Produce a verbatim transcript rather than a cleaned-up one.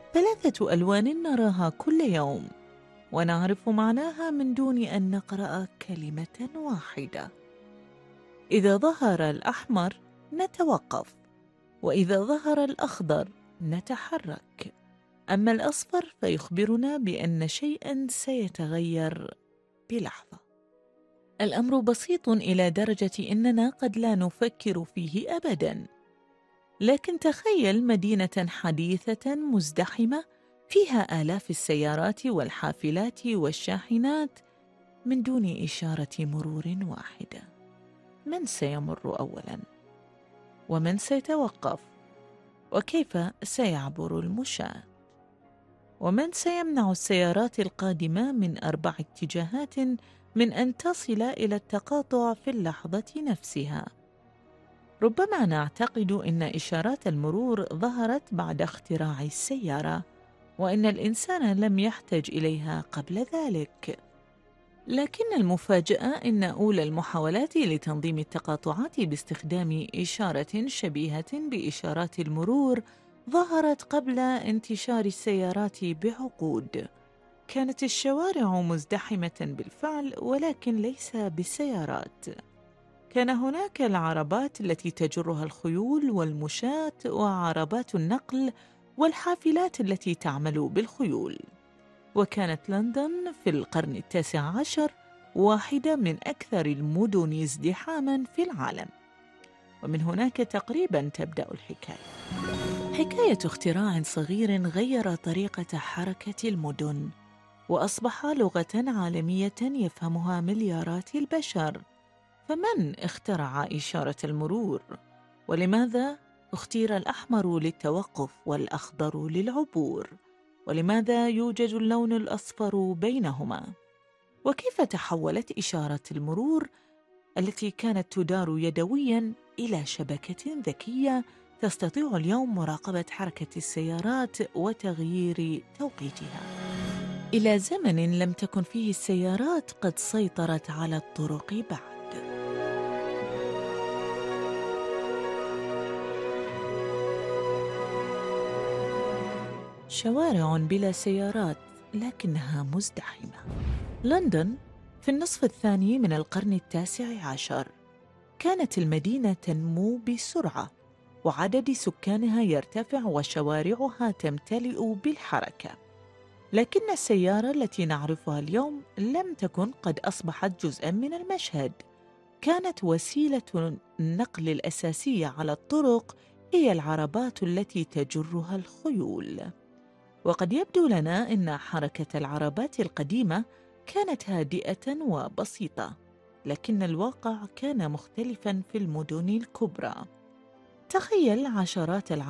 ثلاثة ألوان نراها كل يوم ونعرف معناها من دون أن نقرأ كلمة واحدة. إذا ظهر الأحمر نتوقف، وإذا ظهر الأخضر نتحرك، أما الأصفر فيخبرنا بأن شيئاً سيتغير بلحظة. الأمر بسيط إلى درجة أننا قد لا نفكر فيه أبداً، لكن تخيل مدينة حديثة مزدحمة فيها آلاف السيارات والحافلات والشاحنات من دون إشارة مرور واحدة. من سيمر أولاً؟ ومن سيتوقف؟ وكيف سيعبر المشاة؟ ومن سيمنع السيارات القادمة من أربع اتجاهات من أن تصل إلى التقاطع في اللحظة نفسها؟ ربما نعتقد أن إشارات المرور ظهرت بعد اختراع السيارة، وأن الإنسان لم يحتج إليها قبل ذلك. لكن المفاجأة أن أولى المحاولات لتنظيم التقاطعات باستخدام إشارة شبيهة بإشارات المرور ظهرت قبل انتشار السيارات بعقود. كانت الشوارع مزدحمة بالفعل، ولكن ليس بالسيارات. كان هناك العربات التي تجرها الخيول والمشاة، وعربات النقل والحافلات التي تعمل بالخيول. وكانت لندن في القرن التاسع عشر واحدة من أكثر المدن ازدحاماً في العالم، ومن هناك تقريباً تبدأ الحكاية. حكاية اختراع صغير غير طريقة حركة المدن، وأصبح لغة عالمية يفهمها مليارات البشر. فمن اخترع إشارة المرور؟ ولماذا اختير الأحمر للتوقف والأخضر للعبور؟ ولماذا يوجد اللون الأصفر بينهما؟ وكيف تحولت إشارة المرور التي كانت تدار يدوياً إلى شبكة ذكية تستطيع اليوم مراقبة حركة السيارات وتغيير توقيتها، إلى زمن لم تكن فيه السيارات قد سيطرت على الطرق بعد؟ شوارع بلا سيارات لكنها مزدحمة. لندن في النصف الثاني من القرن التاسع عشر كانت المدينة تنمو بسرعة، وعدد سكانها يرتفع وشوارعها تمتلئ بالحركة. لكن السيارة التي نعرفها اليوم لم تكن قد أصبحت جزءاً من المشهد. كانت وسيلة النقل الأساسية على الطرق هي العربات التي تجرها الخيول. وقد يبدو لنا أن حركة العربات القديمة كانت هادئة وبسيطة، لكن الواقع كان مختلفاً في المدن الكبرى. تخيل عشرات